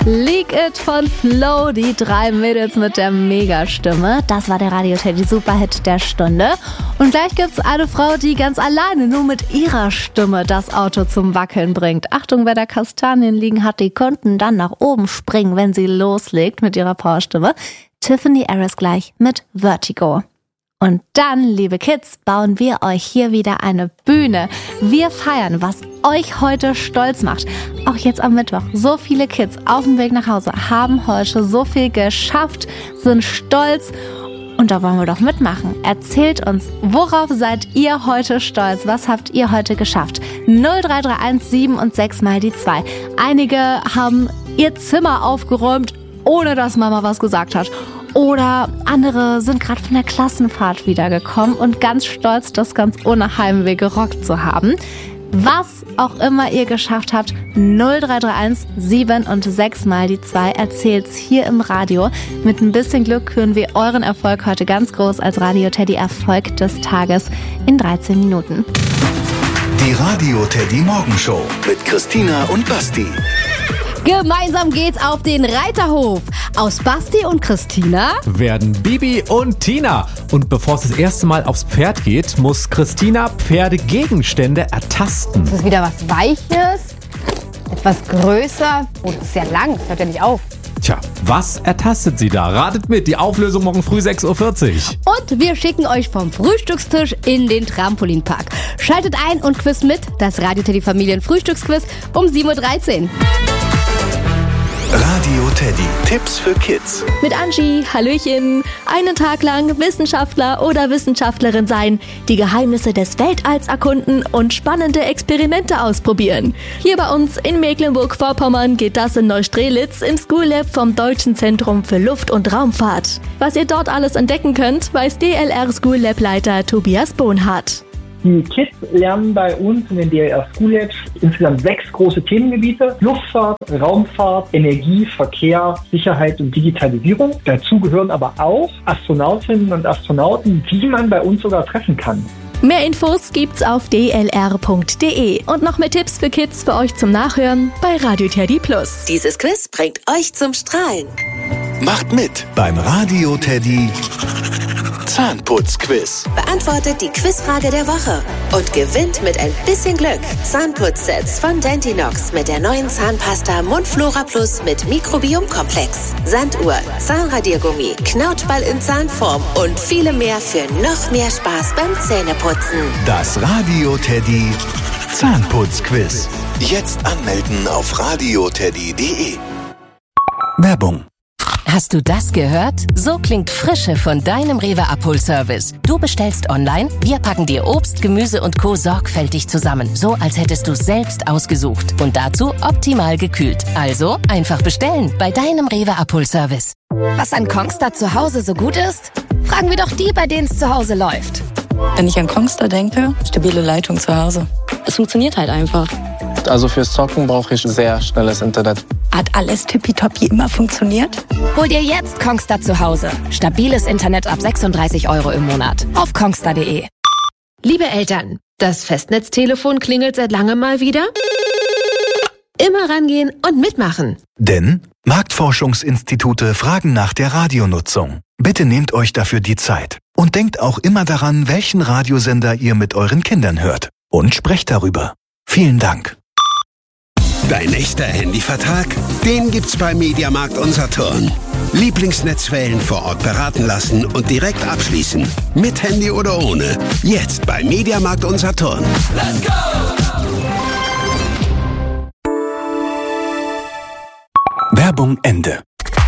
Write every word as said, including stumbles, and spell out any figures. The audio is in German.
Leak It von Flo, die drei Mädels mit der Megastimme. Das war der Radio Teddy Superhit der Stunde. Und gleich gibt's eine Frau, die ganz alleine nur mit ihrer Stimme das Auto zum Wackeln bringt. Achtung, wer da Kastanien liegen hat, die könnten dann nach oben springen, wenn sie loslegt mit ihrer Powerstimme. Tiffany Harris gleich mit Vertigo. Und dann, liebe Kids, bauen wir euch hier wieder eine Bühne. Wir feiern, was euch heute stolz macht. Auch jetzt am Mittwoch. So viele Kids auf dem Weg nach Hause haben heute so viel geschafft, sind stolz. Und da wollen wir doch mitmachen. Erzählt uns, worauf seid ihr heute stolz? Was habt ihr heute geschafft? null drei drei eins sieben und sechs mal die zwei. Einige haben ihr Zimmer aufgeräumt, ohne dass Mama was gesagt hat. Oder andere sind gerade von der Klassenfahrt wiedergekommen und ganz stolz, das ganz ohne Heimweh gerockt zu haben. Was auch immer ihr geschafft habt, null drei drei eins sieben und sechs mal die zwei, erzählt's hier im Radio. Mit ein bisschen Glück küren wir euren Erfolg heute ganz groß als Radio Teddy Erfolg des Tages in dreizehn Minuten. Die Radio Teddy Morgenshow mit Christina und Basti. Gemeinsam geht's auf den Reiterhof. Aus Basti und Christina werden Bibi und Tina. Und bevor es das erste Mal aufs Pferd geht, muss Christina Pferdegegenstände ertasten. Das ist wieder was Weiches, etwas größer. Oh, das ist ja lang, das hört ja nicht auf. Tja, was ertastet sie da? Ratet mit, die Auflösung morgen früh sechs Uhr vierzig. Und wir schicken euch vom Frühstückstisch in den Trampolinpark. Schaltet ein und quiz mit, das Radio Teddy Familien Frühstücksquiz um sieben Uhr dreizehn. Radio Teddy. Tipps für Kids. Mit Angie, Hallöchen. Einen Tag lang Wissenschaftler oder Wissenschaftlerin sein, die Geheimnisse des Weltalls erkunden und spannende Experimente ausprobieren. Hier bei uns in Mecklenburg-Vorpommern geht das in Neustrelitz im School Lab vom Deutschen Zentrum für Luft- und Raumfahrt. Was ihr dort alles entdecken könnt, weiß D L R School Lab Leiter Tobias Bohnhardt. Die Kids lernen bei uns in den D L R School Labs insgesamt sechs große Themengebiete: Luftfahrt, Raumfahrt, Energie, Verkehr, Sicherheit und Digitalisierung. Dazu gehören aber auch Astronautinnen und Astronauten, die man bei uns sogar treffen kann. Mehr Infos gibt's auf d l r punkt d e und noch mehr Tipps für Kids für euch zum Nachhören bei Radio Teddy Plus. Dieses Quiz bringt euch zum Strahlen. Macht mit beim Radio Teddy Zahnputzquiz. Beantwortet die Quizfrage der Woche und gewinnt mit ein bisschen Glück Zahnputzsets von Dentinox mit der neuen Zahnpasta Mundflora Plus mit Mikrobiomkomplex, Sanduhr, Zahnradiergummi, Knautschball in Zahnform und viele mehr für noch mehr Spaß beim Zähneputzen. Das Radio Teddy Zahnputzquiz. Jetzt anmelden auf radio teddy punkt d e. Werbung. Hast du das gehört? So klingt Frische von deinem Rewe Abholservice. Du bestellst online, wir packen dir Obst, Gemüse und Co. sorgfältig zusammen. So, als hättest du es selbst ausgesucht. Und dazu optimal gekühlt. Also einfach bestellen bei deinem Rewe Abholservice. Was an Kongstar zu Hause so gut ist? Fragen wir doch die, bei denen es zu Hause läuft. Wenn ich an Kongstar denke, stabile Leitung zu Hause. Es funktioniert halt einfach. Also fürs Zocken brauche ich sehr schnelles Internet. Hat alles tippitoppi immer funktioniert? Hol dir jetzt Kongstar zu Hause. Stabiles Internet ab sechsunddreißig Euro im Monat. Auf kongstar punkt d e. Liebe Eltern, das Festnetztelefon klingelt seit langem mal wieder? Immer rangehen und mitmachen. Denn Marktforschungsinstitute fragen nach der Radionutzung. Bitte nehmt euch dafür die Zeit. Und denkt auch immer daran, welchen Radiosender ihr mit euren Kindern hört. Und sprecht darüber. Vielen Dank. Dein echter Handyvertrag? Den gibt's bei Mediamarkt und Saturn. Lieblingsnetzwellen vor Ort beraten lassen und direkt abschließen. Mit Handy oder ohne. Jetzt bei Mediamarkt und Saturn. Let's go! Werbung Ende.